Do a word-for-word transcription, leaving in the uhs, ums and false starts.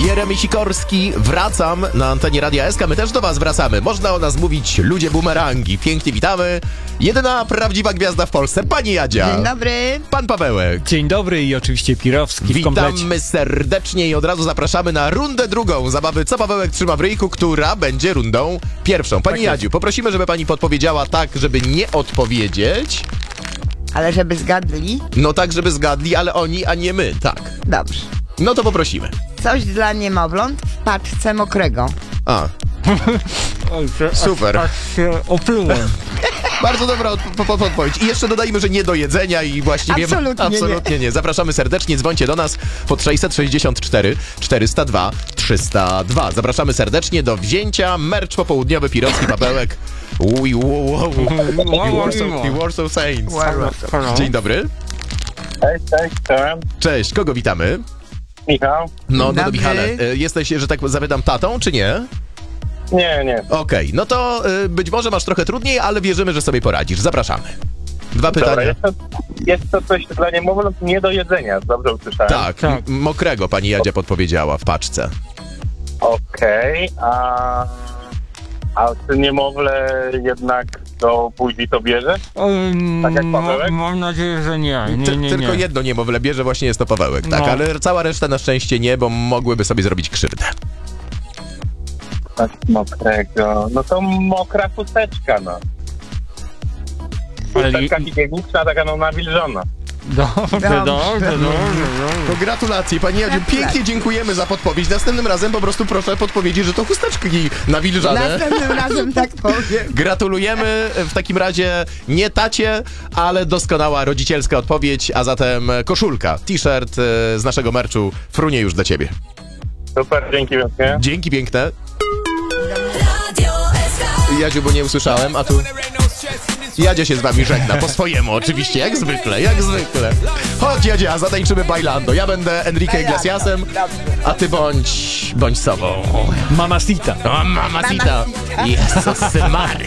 Jeremy Sikorski, wracam na antenie Radia S K. My też do was wracamy. Można o nas mówić ludzie bumerangi. Pięknie witamy. Jedyna prawdziwa gwiazda w Polsce, pani Jadzia. Dzień dobry. Pan Pawełek. Dzień dobry i oczywiście Pirowski w komplecie. Witamy serdecznie i od razu zapraszamy na rundę drugą zabawy Co Pawełek trzyma w ryjku, która będzie rundą pierwszą. Pani Tak Jadziu, poprosimy, żeby pani podpowiedziała tak, żeby nie odpowiedzieć. Ale żeby zgadli? No tak, żeby zgadli, ale oni, a nie my, tak. Dobrze. No to poprosimy. Coś dla niemowląt w paczce mokrego. A, Oj, że super. Aż, aż się oplułem. Bardzo dobra odp- po- po- podpowiedź. I jeszcze dodajmy, że nie do jedzenia i właściwie... Absolutnie nie. Absolutnie nie. Zapraszamy serdecznie, dzwońcie do nas pod sześćset sześćdziesiąt cztery czterysta dwa trzysta dwa. Zapraszamy serdecznie do wzięcia. Merch popołudniowy, Pirowski, Pawełek. Uj, wow, wow. I Warsaw, i Warsaw Saints. Dzień dobry. Cześć, cześć, cześć. Cześć, kogo witamy? Michał? No, no do Dobry. Michale. E, Jesteś, że tak zapytam, tatą, czy nie? Nie, nie. Okej, no to y, być może masz trochę trudniej, ale wierzymy, że sobie poradzisz. Zapraszamy. Dwa Dobra, pytania. jest to, jest to coś dla niemowląt nie do jedzenia, dobrze usłyszałem. Tak, Tak. m- mokrego pani Jadzia podpowiedziała w paczce. Okej, a, a czy niemowlę jednak do buzi to bierze? Um, Tak jak Pawełek? Mam nadzieję, że nie. nie, Ty, nie, tylko nie. jedno niemowlę bierze, właśnie jest to Pawełek, tak, No. ale cała reszta na szczęście nie, bo mogłyby sobie zrobić krzywdę. Tak, mokrego. No to mokra chusteczka, no. Ale Chusteczka higieniczna, taka no nawilżona. Dobrze, dobrze, Dobrze. dobrze, dobrze. To gratulacje, pani Jadziu, Gratulacje. pięknie dziękujemy za podpowiedź. Następnym razem po prostu proszę podpowiedzieć, że to chusteczki nawilżane. Następnym razem tak powiem. Gratulujemy w takim razie nie tacie, ale doskonała rodzicielska odpowiedź, a zatem koszulka, t-shirt e, z naszego merczu frunie już dla ciebie. Super, dzięki wielkie. Dzięki piękne. Jadziu, bo nie usłyszałem, a tu... Jadzia się z wami żegna, po swojemu oczywiście, jak zwykle, jak zwykle. Chodź Jadzia, zatańczymy bailando. Ja będę Enrique Iglesiasem, a ty bądź... bądź sobą. Mamacita. O, mamacita. Jezus Maria.